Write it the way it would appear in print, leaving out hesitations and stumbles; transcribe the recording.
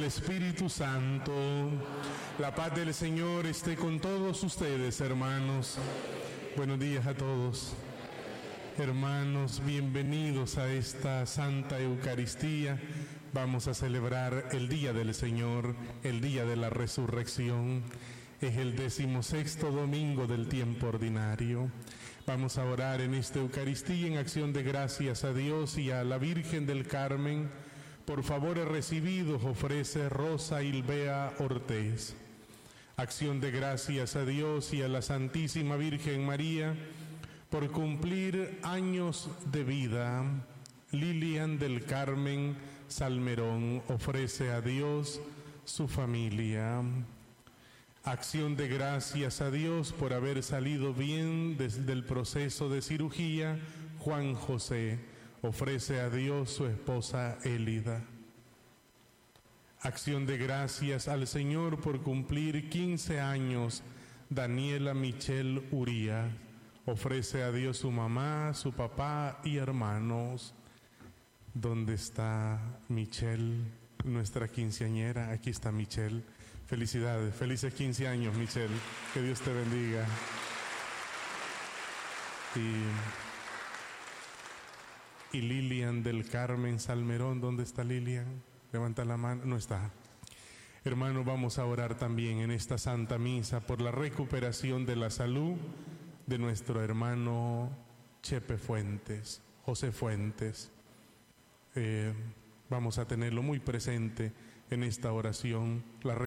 Espíritu Santo. La paz del Señor esté con todos ustedes, hermanos. Buenos días a todos. Hermanos, bienvenidos a esta Santa Eucaristía. Vamos a celebrar el Día del Señor, el Día de la Resurrección. Es el 16º domingo del tiempo ordinario. Vamos a orar en esta Eucaristía en acción de gracias a Dios y a la Virgen del Carmen. Por favores recibidos ofrece Rosa Ilbea Ortiz. Acción de gracias a Dios y a la Santísima Virgen María por cumplir años de vida. Lilian del Carmen Salmerón ofrece a Dios su familia. Acción de gracias a Dios por haber salido bien desde el proceso de cirugía. Juan José ofrece a Dios su esposa Élida. Acción de gracias al Señor por cumplir 15 años. Daniela Michelle Uría ofrece a Dios su mamá, su papá y hermanos. ¿Dónde está Michelle, nuestra quinceañera? Aquí está Michelle. Felicidades, felices 15 años, Michelle. Que Dios te bendiga. Y Lilian del Carmen Salmerón, ¿dónde está Lilian? Levanta la mano, no está. Hermanos, vamos a orar también en esta Santa Misa por la recuperación de la salud de nuestro hermano Chepe Fuentes, José Fuentes. Vamos a tenerlo muy presente en esta oración.